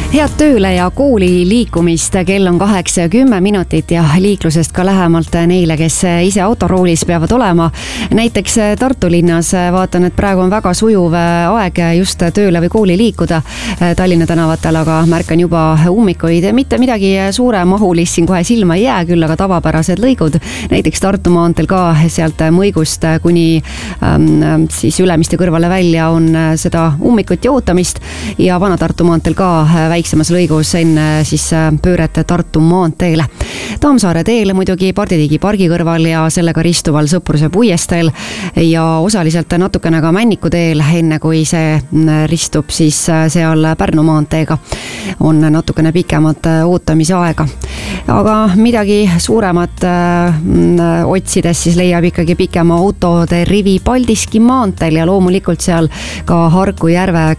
Head tööle ja kooli liikumist, kell on 8:10 ja liiklusest ka lähemalt neile, kes ise autoroolis peavad olema. Näiteks Tartu linnas vaatan, et praegu on väga sujuv aeg just tööle või kooli liikuda. Tallinna tänavatel aga märkan juba ummikuid, mitte midagi suuremahulist siin kohe silma ei jää, küll aga tavapärased lõigud. Näiteks Tartu maanteel ka sealt Mõigust kuni siis Ülemiste kõrvale välja on seda ummikut ja ootamist ja Vana-Tartu maanteel ka väiksemas lõigus enne siis pööret Tartu maanteele. Taamsaare teel muidugi Parditiigi pargi kõrval ja sellega ristuval Sõpruse puiesteel ja osaliselt natukene ka Männiku teel, enne kui see ristub siis seal Pärnu maanteega. On natukene pikemat ootamise aega. Aga midagi suuremat otsides siis leiab ikkagi pikema autode rivi Paldiski maanteel ja loomulikult seal ka Harku järve